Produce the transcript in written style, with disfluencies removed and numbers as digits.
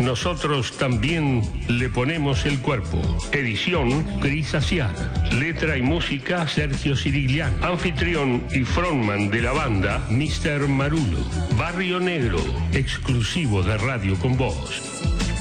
nosotros también le ponemos el cuerpo. Edición Cris Asiaga. Letra y música Sergio Sirigliano. Anfitrión y frontman de la banda Mr. Marulo. Barrio Negro, exclusivo de Radio Con Voz.